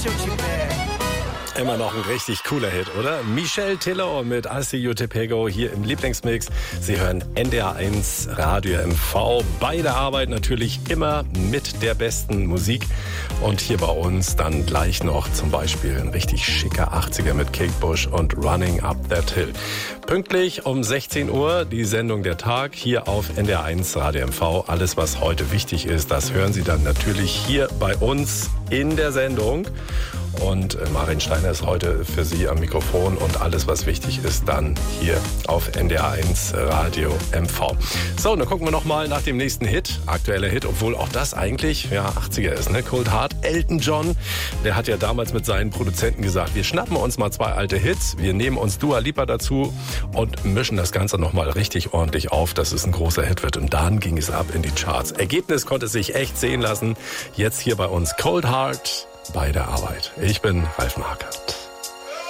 Immer noch ein richtig cooler Hit, oder? Michel Tiller mit I See You Tepego hier im Lieblingsmix. Sie hören NDR1 Radio MV. Bei der Arbeit natürlich immer mit der besten Musik. Und hier bei uns dann gleich noch zum Beispiel ein richtig schicker 80er mit Kate Bush und Running Up That Hill. Pünktlich um 16 Uhr die Sendung Der Tag hier auf NDR1 Radio MV. Alles, was heute wichtig ist, das hören Sie dann natürlich hier bei uns in der Sendung. Und Marin Steiner ist heute für Sie am Mikrofon und alles, was wichtig ist, dann hier auf NDR1 Radio MV. So, dann gucken wir nochmal nach dem nächsten Hit. Aktueller Hit, obwohl auch das eigentlich 80er ist, ne? Cold Heart. Elton John, der hat ja damals mit seinen Produzenten gesagt, wir schnappen uns mal 2 alte Hits, wir nehmen uns Dua Lipa dazu und mischen das Ganze nochmal richtig ordentlich auf, dass es ein großer Hit wird. Und dann ging es ab in die Charts. Ergebnis konnte sich echt sehen lassen. Jetzt hier bei uns Cold Heart bei der Arbeit. Ich bin Ralf Markert.